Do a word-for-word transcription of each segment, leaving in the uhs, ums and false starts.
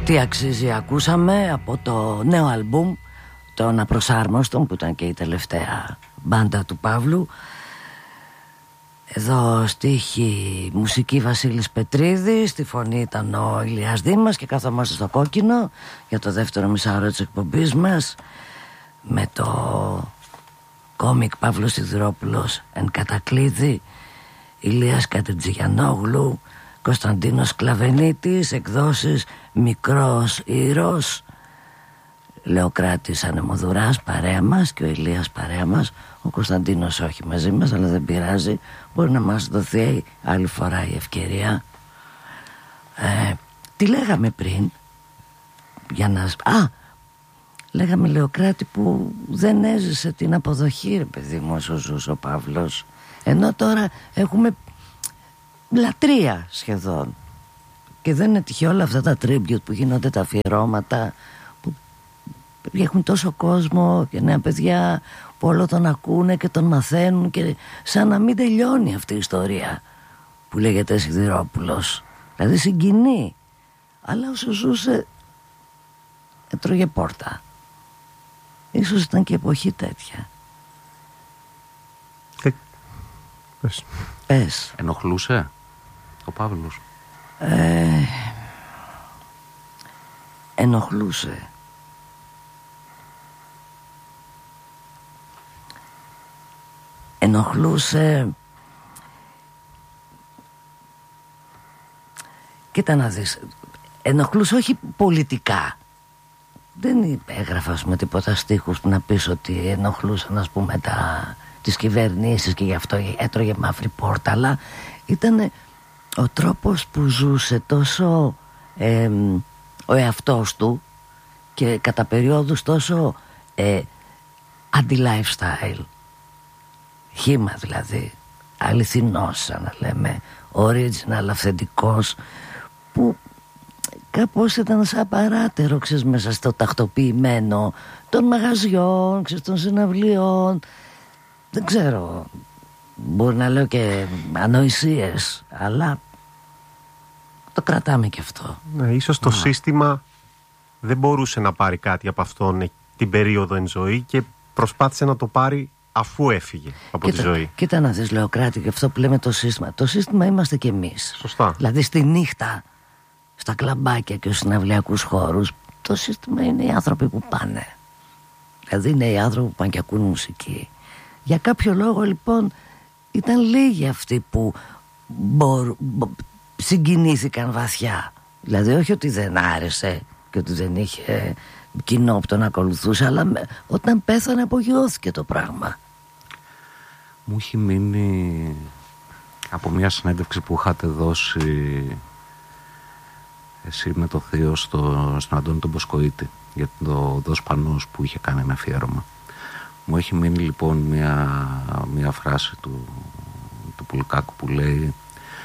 Τι αξίζει ακούσαμε από το νέο άλμπουμ των Απροσάρμοστων, που ήταν και η τελευταία μπάντα του Παύλου. Εδώ στίχη, μουσική Βασίλης Πετρίδης, στη φωνή ήταν ο Ηλίας Δήμας και καθόμαστε στο κόκκινο για το δεύτερο μισάωρο της εκπομπής μας με το κόμικ Παύλος Σιδηρόπουλος εν κατακλείδη, Ηλίας Κατετζηγιανόγλου, Κωνσταντίνος Κλαβενίτης, εκδόσεις Μικρός Ήρος, Λεοκράτης Ανεμοδουράς παρέα μας και ο Ηλίας παρέα μας. Ο Κωνσταντίνος όχι μαζί μας, αλλά δεν πειράζει, μπορεί να μας δοθεί άλλη φορά η ευκαιρία. ε, Τι λέγαμε πριν για να... Α, λέγαμε Λεοκράτη που δεν έζησε την αποδοχή, ρε παιδί μου, όσο ζούσε ο Παύλος, ενώ τώρα έχουμε λατρεία σχεδόν. Και δεν είναι τυχαίο όλα αυτά τα tribute που γίνονται, τα αφιερώματα που έχουν τόσο κόσμο και νέα παιδιά που όλο τον ακούνε και τον μαθαίνουν, και σαν να μην τελειώνει αυτή η ιστορία που λέγεται Σιδηρόπουλος. Δηλαδή συγκινεί, αλλά όσο ζούσε έτρωγε πόρτα. Ίσως ήταν και εποχή τέτοια. Ε, πες. Πες. Ενοχλούσε ο Παύλος? Ε, ενοχλούσε. Ενοχλούσε. Κοίτα να δεις, ενοχλούσε όχι πολιτικά. Δεν έγραφα, ας πούμε, τίποτα στίχους που να πεις ότι ενοχλούσαν, ας πούμε, τα, τις κυβερνήσεις και γι' αυτό έτρωγε μαύρη πόρτα, αλλά ήταν ο τρόπος που ζούσε τόσο ε, ο εαυτός του και κατά περιόδους τόσο ε, αντι-lifestyle, χύμα δηλαδή, αληθινός, σαν να λέμε, original, αυθεντικός, που κάπως ήταν σαν παράτερο, ξέρεις, μέσα στο τακτοποιημένο των μαγαζιών, ξέρεις, των συναυλιών. Δεν ξέρω, μπορεί να λέω και ανοησίες, αλλά το κρατάμε και αυτό. Ναι, ίσως το σύστημα δεν μπορούσε να πάρει κάτι από αυτόν την περίοδο εν ζωή και προσπάθησε να το πάρει αφού έφυγε από κοίτα, τη ζωή. Κοίτα να δεις, Λεοκράτη, και αυτό που λέμε το σύστημα. Το σύστημα είμαστε κι εμείς. Σωστά. Δηλαδή στη νύχτα, στα κλαμπάκια και στους συναυλιακούς χώρους, το σύστημα είναι οι άνθρωποι που πάνε. Δηλαδή είναι οι άνθρωποι που πάνε και ακούν μουσική. Για κάποιο λόγο λοιπόν ήταν λίγοι αυτοί που μπορ, μπο, συγκινήθηκαν βαθιά. Δηλαδή όχι ότι δεν άρεσε και ότι δεν είχε κοινό που τον ακολουθούσε, αλλά με, όταν πέθανε απογειώθηκε το πράγμα. Μου έχει μείνει από μια συνέντευξη που είχατε δώσει εσύ με το θείο στο, στον Αντώνη τον Μποσκοίτη για το Δος Πανός που είχε κάνει ένα αφιέρωμα. Μου έχει μείνει λοιπόν μια, μια φράση του, του Πουλκάκου που λέει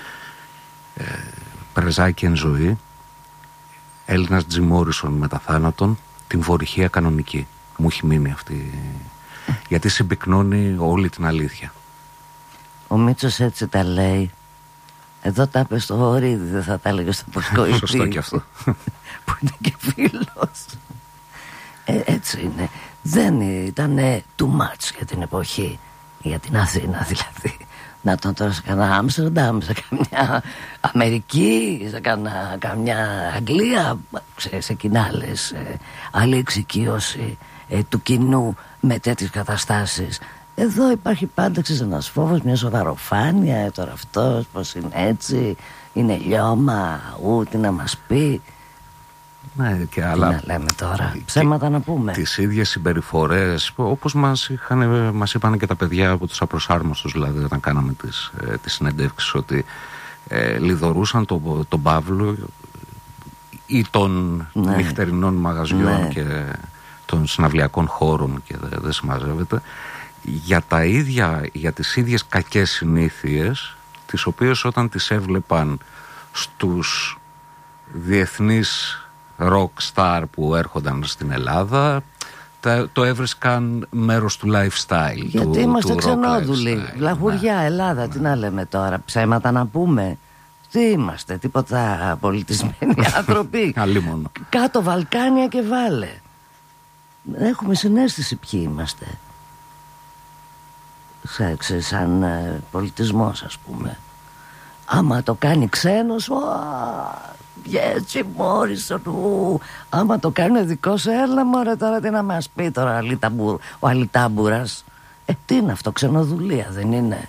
ε, «Πρεζάκι εν ζωή, Έλληνας Τζι Μόρισον μετά θάνατον, την βορυχία κανονική». Μου έχει μείνει αυτή, γιατί συμπυκνώνει όλη την αλήθεια. Ο Μίτσος έτσι τα λέει. Εδώ τα είπε στο Βορίδη, δεν θα τα έλεγε στο Μποσκοίτη. Σωστό και αυτό. Που είναι και φίλος. Ε, έτσι είναι. Δεν ήταν too much για την εποχή, για την Αθήνα δηλαδή. Να τον τώρα σε κανένα Άμστερνταμ, σε καμιά Αμερική, σε κανένα, καμιά Αγγλία, σε, σε κοινάλες, ε, άλλη εξοικείωση ε, του κοινού με τέτοιες καταστάσεις. Εδώ υπάρχει πάντα, ξέρεις, ένας φόβος, μια σοβαροφάνεια, ε, τώρα αυτός πως είναι έτσι, είναι λιώμα, ούτε να μας πει. Ναι, και τι άλλα, να λέμε τώρα, ψέματα να πούμε. Τις ίδιες συμπεριφορές, όπως μας, είχαν, μας είπαν και τα παιδιά από τους Απροσάρμοστους, δηλαδή όταν κάναμε τις, ε, τις συνεντεύξεις, ότι ε, λιδωρούσαν τον το Παύλο ή των ναι. νυχτερινών μαγαζιών ναι. και των συναυλιακών χώρων, και δεν δε συμμαζεύεται, για τα ίδια, για τις ίδιες κακές συνήθειες, τις οποίες όταν τις έβλεπαν στους διεθνείς rock star που έρχονταν στην Ελλάδα, το έβρισκαν μέρος του lifestyle. Γιατί του, είμαστε του ξενόδουλοι, λαγουριά, ναι. Ελλάδα, τι να λέμε τώρα, ψέματα να πούμε. Τι είμαστε, τίποτα πολιτισμένοι άνθρωποι? Αλλήμον. Κάτω Βαλκάνια και βάλε. Έχουμε συναίσθηση ποιοι είμαστε. Σε, σαν ε, πολιτισμός, ας πούμε. Άμα το κάνει ξένος, έτσι Μόρισον, άμα το κάνει δικός, έλα μωρέ τώρα τι να μας πει τώρα ο Αλιτάμπουρας. Ε, τι είναι αυτό, ξενοδουλεία δεν είναι?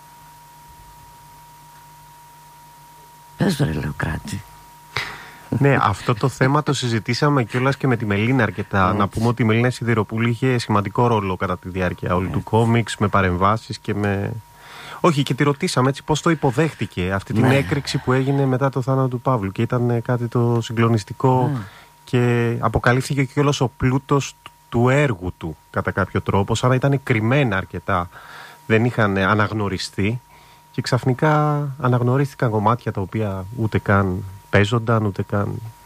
Πες βρε Λεοκράτη. Ναι, αυτό το θέμα το συζητήσαμε κιόλας και με τη Μελίνα αρκετά. Έτσι. Να πούμε ότι η Μελίνα Σιδηροπούλου είχε σημαντικό ρόλο κατά τη διάρκεια όλου του κόμιξ, με παρεμβάσεις και με... Όχι, και τη ρωτήσαμε έτσι πώς το υποδέχτηκε αυτή την ναι. έκρηξη που έγινε μετά το θάνατο του Παύλου, και ήταν κάτι το συγκλονιστικό ναι. και αποκαλύφθηκε κιόλας ο πλούτος του έργου του κατά κάποιο τρόπο, σαν να ήταν κρυμμένα αρκετά, δεν είχαν αναγνωριστεί, και ξαφνικά αναγνωρίστηκαν κομμάτια τα οποία ούτε καν παίζονταν, ούτε καν